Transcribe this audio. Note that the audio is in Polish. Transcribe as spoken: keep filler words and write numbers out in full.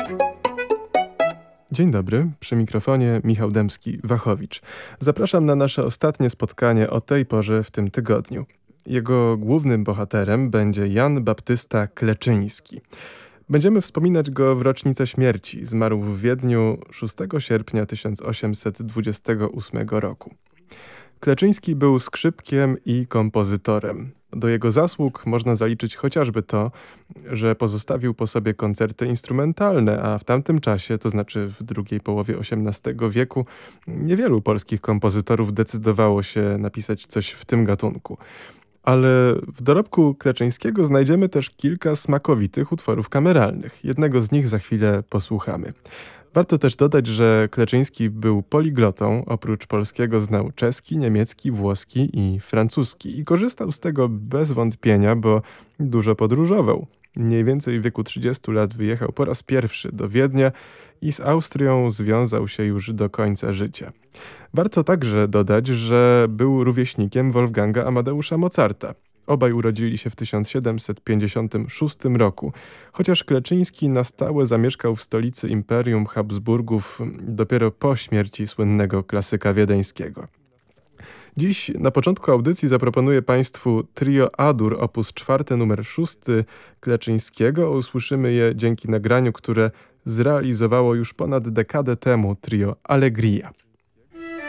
Dzień dobry, przy mikrofonie Michał Dębski-Wachowicz. Zapraszam na nasze ostatnie spotkanie o tej porze w tym tygodniu. Jego głównym bohaterem będzie Jan Baptysta Kleczyński. Będziemy wspominać go w rocznicę śmierci. Zmarł w Wiedniu szóstego sierpnia tysiąc osiemset dwudziestego ósmego roku. Kleczyński był skrzypkiem i kompozytorem. Do jego zasług można zaliczyć chociażby to, że pozostawił po sobie koncerty instrumentalne, a w tamtym czasie, to znaczy w drugiej połowie osiemnastego wieku, niewielu polskich kompozytorów decydowało się napisać coś w tym gatunku. Ale w dorobku Kleczyńskiego znajdziemy też kilka smakowitych utworów kameralnych. Jednego z nich za chwilę posłuchamy. Warto też dodać, że Kleczyński był poliglotą, oprócz polskiego znał czeski, niemiecki, włoski i francuski i korzystał z tego bez wątpienia, bo dużo podróżował. Mniej więcej w wieku trzydziestu lat wyjechał po raz pierwszy do Wiednia i z Austrią związał się już do końca życia. Warto także dodać, że był rówieśnikiem Wolfganga Amadeusza Mozarta. Obaj urodzili się w tysiąc siedemset pięćdziesiątym szóstym roku, chociaż Kleczyński na stałe zamieszkał w stolicy Imperium Habsburgów dopiero po śmierci słynnego klasyka wiedeńskiego. Dziś na początku audycji zaproponuję Państwu trio A-dur op. cztery numer szósty Kleczyńskiego. Usłyszymy je dzięki nagraniu, które zrealizowało już ponad dekadę temu trio Allegria.